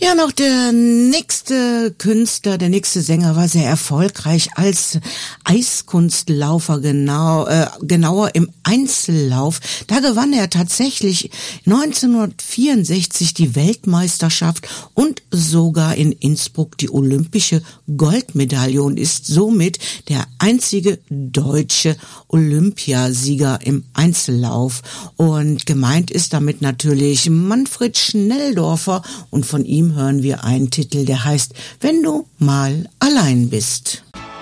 Ja, noch der nächste Künstler, der nächste Sänger war sehr erfolgreich als Eiskunstlaufer, genauer im Einzellauf. Da gewann er tatsächlich 1964 die Weltmeisterschaft und sogar in Innsbruck die olympische Goldmedaille und ist somit der einzige deutsche Olympiasieger im Einzellauf. Und gemeint ist damit natürlich Manfred Schnelldorfer und von ihm hören wir einen Titel, der heißt "Wenn du mal allein bist".